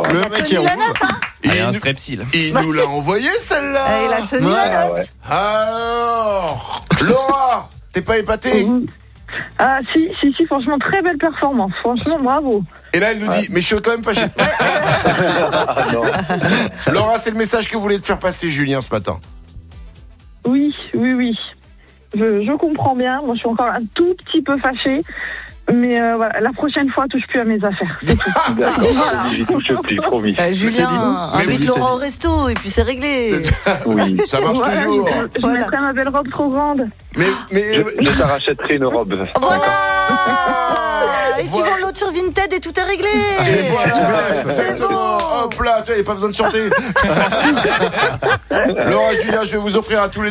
Le mec est rouge. Il y a un strepsil. Il nous l'a envoyé celle-là. Il a tenu la note. Alors, Laura, t'es pas épatée? Ah si, franchement, très belle performance. Franchement, bravo. Et là, elle nous dit, mais je suis quand même fâché. Laura, c'est le message que voulait te faire passer Julien ce matin. Oui. Je comprends bien. Moi, je suis encore un tout petit peu fâchée. Mais voilà, la prochaine fois, touche plus à mes affaires. D'accord, j'y touche plus, promis. Julien, invite Laura au resto et puis c'est réglé. Oui. Ça marche toujours. Je mettrai ma belle robe trop grande. Mais Je te rachèterai une robe. Voilà. Et tu vends l'autre sur Vinted et tout est réglé. Et voilà, C'est bon. Hop là, tu n'avez pas besoin de chanter. Laura, Julien, je vais vous offrir à tous les